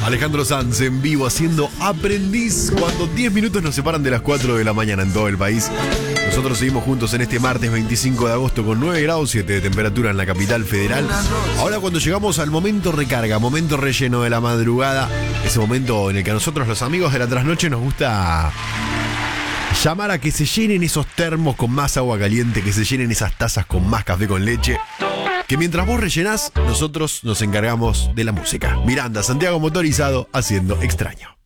Alejandro Sanz en vivo haciendo Aprendiz cuando 10 minutos nos separan de las 4 de la mañana en todo el país. Nosotros seguimos juntos en este martes 25 de agosto con 9 grados 7 de temperatura en la capital federal. Ahora cuando llegamos al momento recarga, momento relleno de la madrugada, ese momento en el que a nosotros los amigos de la trasnoche nos gusta llamar a que se llenen esos termos con más agua caliente, que se llenen esas tazas con más café con leche. Que mientras vos rellenás, nosotros nos encargamos de la música. Miranda, Santiago Motorizado, haciendo Extraño.